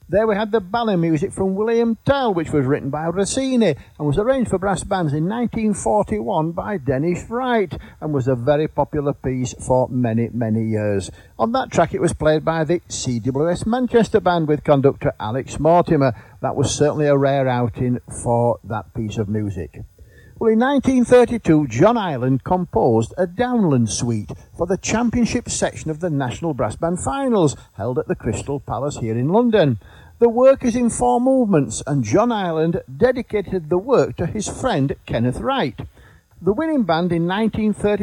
There we had the ballet music from William Tell, which was written by Rossini and was arranged for brass bands in 1941 by Dennis Wright and was a very popular piece for many, many years. On that track it was played by the CWS Manchester Band with conductor Alex Mortimer. That was certainly a rare outing for that piece of music. Well, in 1932, John Ireland composed a Downland Suite for the championship section of the National Brass Band Finals, held at the Crystal Palace here in London. The work is in 4 movements, and John Ireland dedicated the work to his friend Kenneth Wright. The winning band in 1933